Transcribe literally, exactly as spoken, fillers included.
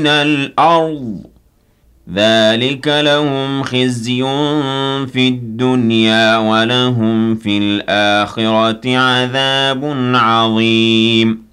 الْأَرْضِ ذَلِكَ لَهُمْ خِزْيٌ فِي الدُّنْيَا وَلَهُمْ فِي الْآخِرَةِ عَذَابٌ عَظِيمٌ